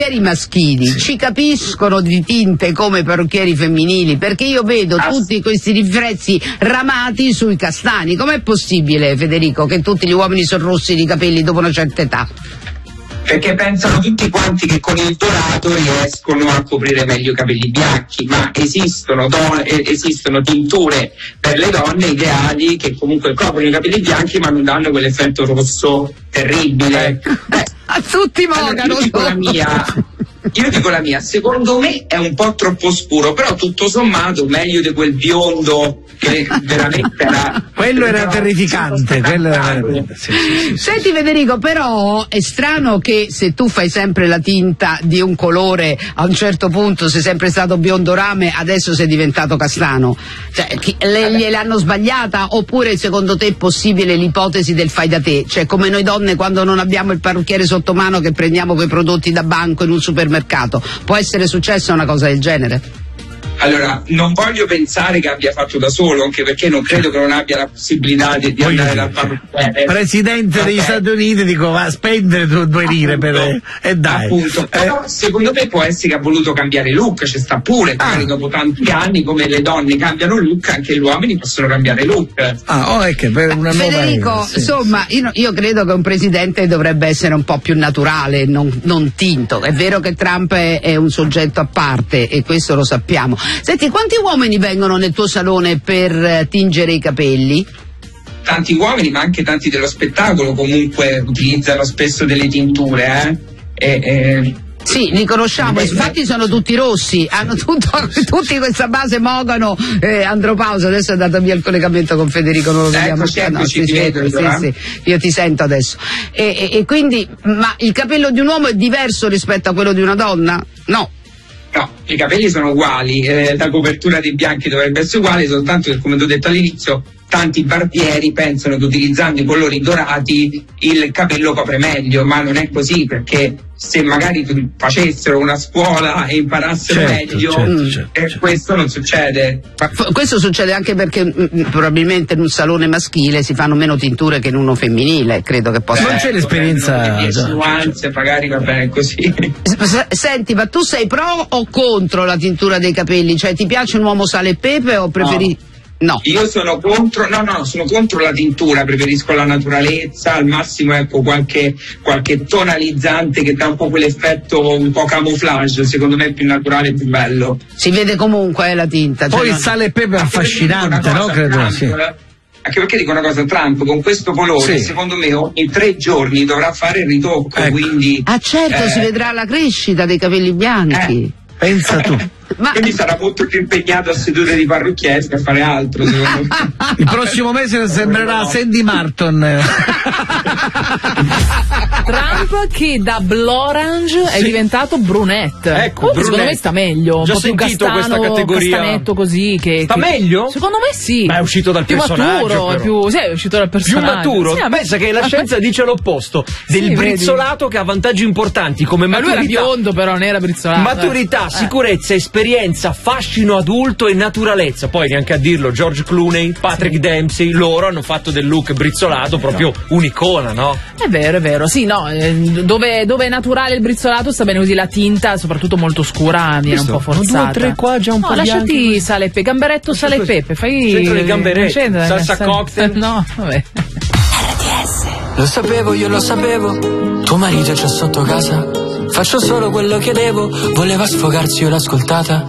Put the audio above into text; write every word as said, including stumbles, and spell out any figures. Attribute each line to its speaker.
Speaker 1: maschili sì. ci capiscono di tinte come i parrucchieri femminili, perché io vedo ah. tutti questi riflessi ramati sui castani. Com'è possibile, Federico, che tutti gli uomini sono rossi di capelli dopo una certa età?
Speaker 2: Perché pensano tutti quanti che con il dorato riescono a coprire meglio i capelli bianchi, ma esistono, don- esistono tinture per le donne ideali che comunque coprono i capelli bianchi ma non danno quell'effetto rosso terribile.
Speaker 1: Eh, a tutti mogano.
Speaker 2: Allora, io dico la mia, io dico la mia, secondo me è un po' troppo scuro, però tutto sommato meglio di quel biondo che veramente era...
Speaker 3: quello era terrificante, quello era veramente... sì, sì, sì,
Speaker 1: Senti sì. Federico, però è strano che se tu fai sempre la tinta di un colore, a un certo punto sei sempre stato biondo rame, adesso sei diventato castano. Cioè, chi, le, gliel'hanno sbagliata, oppure secondo te è possibile l'ipotesi del fai da te? Cioè, come noi donne quando non abbiamo il parrucchiere sotto mano che prendiamo quei prodotti da banco in un supermercato, può essere successa una cosa del genere?
Speaker 2: Allora, non voglio pensare che abbia fatto da solo, anche perché non credo che non abbia la possibilità di, di andare dal parrucchiere.
Speaker 3: Presidente okay. degli Stati Uniti, dico, va a spendere due, due lire per... E eh, dai.
Speaker 2: Appunto, però eh. secondo me può essere che ha voluto cambiare look, ci sta pure, magari ah. dopo tanti anni, come le donne cambiano look, anche gli uomini possono cambiare look.
Speaker 3: Ah, oh, è che per una nuova
Speaker 1: Federico,
Speaker 3: era, sì.
Speaker 1: insomma, io, io credo che un presidente dovrebbe essere un po' più naturale, non, non tinto. È vero che Trump è, è un soggetto a parte, e questo lo sappiamo. Senti, quanti uomini vengono nel tuo salone per tingere i capelli?
Speaker 2: Tanti uomini, ma anche tanti dello spettacolo comunque utilizzano spesso delle tinture, eh? E, e...
Speaker 1: Sì, li conosciamo, beh, infatti sono tutti rossi, hanno tutto, tutti questa base mogano, eh, andropausa, adesso è andato via il collegamento con Federico, non lo vediamo.
Speaker 2: Eccoci, eccoci,
Speaker 1: no, sì,
Speaker 2: ti
Speaker 1: sì,
Speaker 2: vedo,
Speaker 1: sì, sì, io ti sento adesso. E, e, e quindi, ma il capello di un uomo è diverso rispetto a quello di una donna? No.
Speaker 2: No, i capelli sono uguali, eh, la copertura dei bianchi dovrebbe essere uguale, soltanto che, come ti ho detto all'inizio, tanti barbieri pensano che utilizzando i colori dorati il capello copre meglio, ma non è così, perché se magari facessero una scuola e imparassero
Speaker 3: certo,
Speaker 2: meglio,
Speaker 3: certo, certo,
Speaker 2: eh,
Speaker 3: certo.
Speaker 2: questo non succede.
Speaker 1: Questo succede anche perché mh, probabilmente in un salone maschile si fanno meno tinture che in uno femminile, credo che possa
Speaker 3: non c'è l'esperienza,
Speaker 2: nuance, magari va bene così.
Speaker 1: S- senti, ma tu sei pro o contro la tintura dei capelli? Cioè, ti piace un uomo sale e pepe o preferisci... No. No.
Speaker 2: Io sono contro, no, no, sono contro la tintura, preferisco la naturalezza, al massimo ecco qualche, qualche tonalizzante che dà un po' quell'effetto un po' camouflage, secondo me è più naturale e più bello.
Speaker 1: Si vede comunque eh, la tinta.
Speaker 3: Poi
Speaker 1: cioè
Speaker 3: il
Speaker 1: non...
Speaker 3: sale e pepe è affascinante, no? Credo,
Speaker 2: Trump,
Speaker 3: sì.
Speaker 2: Anche perché dico una cosa, Trump con questo colore sì. secondo me ogni tre giorni dovrà fare il ritocco, ecco. Quindi...
Speaker 1: Ah certo, eh... si vedrà la crescita dei capelli bianchi.
Speaker 2: Eh.
Speaker 3: Pensa tu.
Speaker 1: Ma...
Speaker 2: Quindi sarà molto più impegnato a sedute di parrucchieri che a fare altro, secondo me.
Speaker 3: Il prossimo mese sembrerà Sandy Martin.
Speaker 4: Trump che da Blorange sì. è diventato brunette.
Speaker 5: Ecco,
Speaker 4: oh,
Speaker 5: brunette.
Speaker 4: Secondo me sta meglio.
Speaker 5: Già
Speaker 4: un po' più
Speaker 5: sentito
Speaker 4: castano,
Speaker 5: questa categoria.
Speaker 4: Castanetto così. Che,
Speaker 5: sta
Speaker 4: che...
Speaker 5: meglio?
Speaker 4: Secondo me sì.
Speaker 5: Ma è uscito dal
Speaker 4: più
Speaker 5: personaggio.
Speaker 4: Maturo, è più, sì, è uscito dal personaggio.
Speaker 5: Più maturo.
Speaker 4: Sì,
Speaker 5: pensa che la scienza dice l'opposto. Del
Speaker 4: sì,
Speaker 5: brizzolato vedi. Che ha vantaggi importanti come
Speaker 4: ma
Speaker 5: maturità.
Speaker 4: lui era biondo, però non era brizzolato.
Speaker 5: Maturità,
Speaker 4: eh.
Speaker 5: sicurezza, esperienza, fascino adulto e naturalezza. Poi neanche a dirlo, George Clooney, Patrick sì. Dempsey, loro hanno fatto del look brizzolato proprio no. un'icona, no?
Speaker 4: È vero, è vero, sì, no, dove, dove è naturale il brizzolato sta bene così, la tinta, soprattutto molto scura, viene un po' forzata.
Speaker 5: Due, tre qua, già un
Speaker 4: no,
Speaker 5: po'
Speaker 4: lasciati
Speaker 5: bianchi.
Speaker 4: sale e pepe, gamberetto, sale e pepe, fai...
Speaker 5: Centro di gamberetti, salsa
Speaker 4: sale...
Speaker 5: cocktail.
Speaker 4: No, vabbè.
Speaker 6: Lo sapevo, io lo sapevo, tuo marito c'è sotto casa. Faccio solo quello che devo, voleva sfogarsi, io l'ho ascoltata.